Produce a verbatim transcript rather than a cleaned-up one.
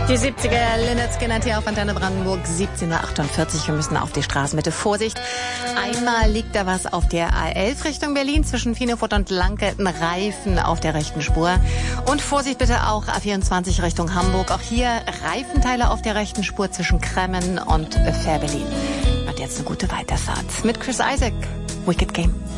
Die siebziger Lynyrd Skynyrd hier auf Antenne Brandenburg, siebzehn Uhr achtundvierzig. Wir müssen auf die Straßenmitte. Vorsicht, einmal liegt da was auf der A elf Richtung Berlin zwischen Fienefurt und Lanke, ein Reifen auf der rechten Spur. Und Vorsicht bitte auch A vierundzwanzig Richtung Hamburg. Auch hier Reifenteile auf der rechten Spur zwischen Kremmen und Fährberlin. Und jetzt eine gute Weiterfahrt mit Chris Isaak, Wicked Game.